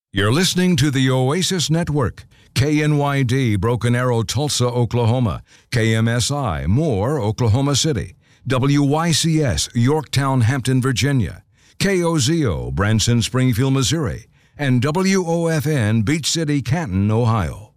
You're listening to the Oasis Network. KNYD, Broken Arrow, Tulsa, Oklahoma. KMSI, Moore, Oklahoma City. WYCS, Yorktown, Hampton, Virginia. KOZO, Branson, Springfield, Missouri. And WOFN, Beach City, Canton, Ohio.